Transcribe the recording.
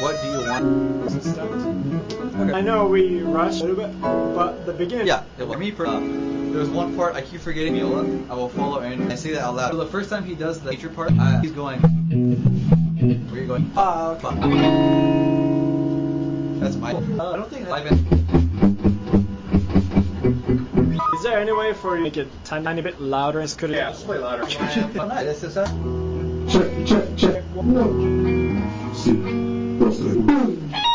What do you want? Okay. I know we rushed a little bit, but the beginning. Yeah, for me, there's one part I keep forgetting. Viola, I will follow in. I say that out loud. So the first time he does the nature part, he's going. Where are you going? Okay. That's my. I don't think I've. Is there any way for you to make it tiny bit louder and could it? Yeah, just play louder. This is Check. 1, 2, 3.